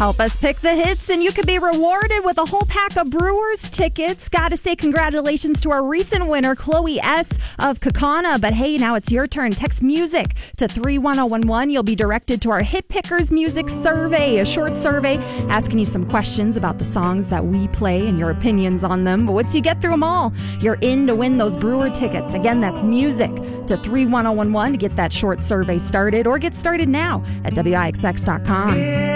Help us pick the hits, and you could be rewarded with a whole pack of Brewers tickets. Got to say congratulations to our recent winner, Chloe S. of Kakana. But hey, now it's your turn. Text music to 31011. You'll be directed to our Hit Pickers Music Survey, a short survey asking you some questions about the songs that we play and your opinions on them. But once you get through them all, you're in to win those Brewer tickets. Again, that's music to 31011 to get that short survey started, or get started now at WIXX.com.